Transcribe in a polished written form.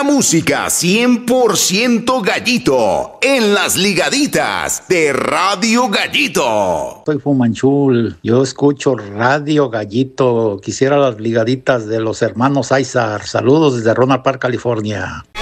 música 100% Gallito en las ligaditas de Radio Gallito. Soy Fumanchul, yo escucho Radio Gallito. Quisiera las ligaditas de los hermanos Aizar. Saludos desde Ronald Park, California.